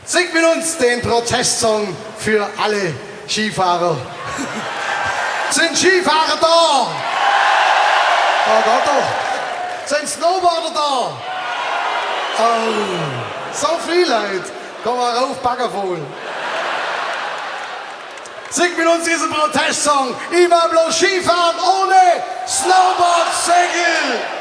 Singt mit uns den Protestsong für alle Skifahrer. Sind Skifahrer da? Oh Gott, doch. Sind Snowboarder da? Oh, so viele Leute. Komm mal rauf, Baggervogel. Singt mit uns diesen Protestsong. Ich war bloß Skifahren ohne Snowboard-Segel.